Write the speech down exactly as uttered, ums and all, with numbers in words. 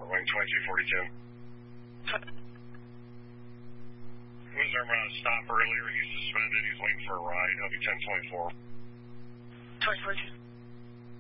wing twenty-two forty-two. Was there a stop earlier? He's suspended. He's waiting for a ride. He'll be ten twenty-four. twenty-four two.